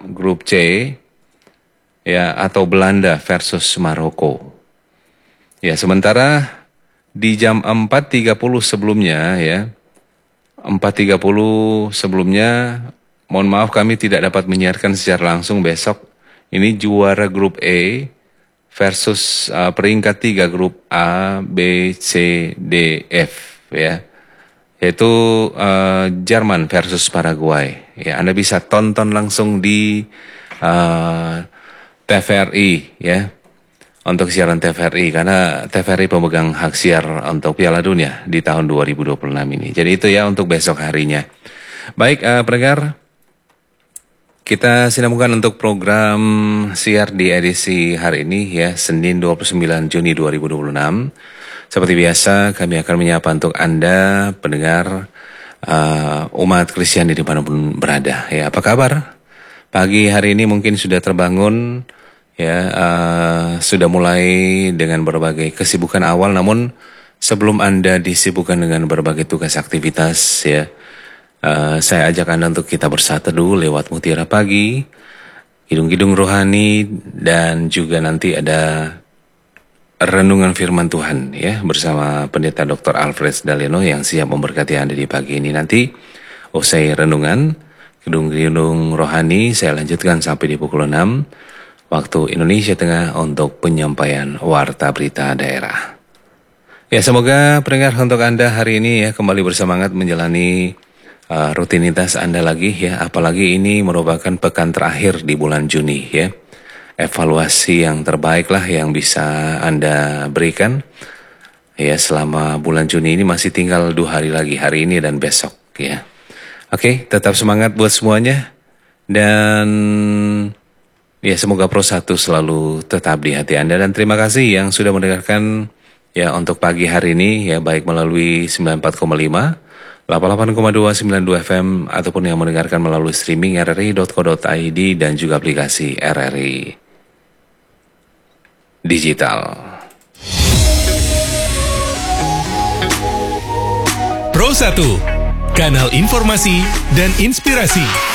grup C ya, atau Belanda versus Maroko. Ya, sementara di jam 4.30 sebelumnya ya, 4.30 sebelumnya, mohon maaf kami tidak dapat menyiarkan secara langsung besok. Ini juara grup E versus peringkat 3 grup A, B, C, D, F ya. Yaitu Jerman versus Paraguay. Ya, Anda bisa tonton langsung di TVRI ya. Untuk siaran TVRI, karena TVRI pemegang hak siar untuk Piala Dunia di tahun 2026 ini. Jadi itu ya untuk besok harinya. Baik, pendengar, kita sinambungkan untuk program siar di edisi hari ini ya, Senin 29 Juni 2026. Seperti biasa, kami akan menyapa untuk Anda, pendengar umat Kristiani dimanapun berada. Ya, apa kabar? Pagi hari ini mungkin sudah terbangun, ya, sudah mulai dengan berbagai kesibukan awal, namun sebelum Anda disibukkan dengan berbagai tugas aktivitas ya, saya ajak Anda untuk kita bersatu dulu lewat Mutiara Pagi, Kidung-Kidung Rohani, dan juga nanti ada renungan firman Tuhan ya, bersama Pendeta Dr. Alfred Daleno yang siap memberkati Anda di pagi ini. Nanti usai renungan Kidung-Kidung Rohani, saya lanjutkan sampai di pukul 6 waktu Indonesia Tengah untuk penyampaian warta berita daerah. Ya, semoga pendengar untuk Anda hari ini ya kembali bersemangat menjalani rutinitas Anda lagi ya. Apalagi ini merupakan pekan terakhir di bulan Juni ya. Evaluasi yang terbaik lah yang bisa Anda berikan ya selama bulan Juni ini. Masih tinggal 2 hari lagi, hari ini dan besok ya. Oke, tetap semangat buat semuanya. Dan ya, semoga Pro 1 selalu tetap di hati Anda, dan terima kasih yang sudah mendengarkan ya untuk pagi hari ini ya, baik melalui 94,5, 88,2, 92 FM ataupun yang mendengarkan melalui streaming rri.co.id dan juga aplikasi RRI Digital. Pro 1, kanal informasi dan inspirasi.